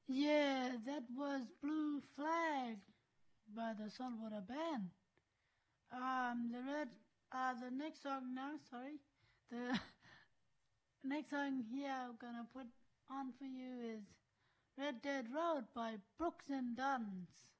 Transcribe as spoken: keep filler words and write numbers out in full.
Yeah, that was Blue Flag by the Saltwater Band. Um, the red, uh, the next song now, sorry, the next song here I'm gonna put on for you is Red Dead Road by Brooks and Duns.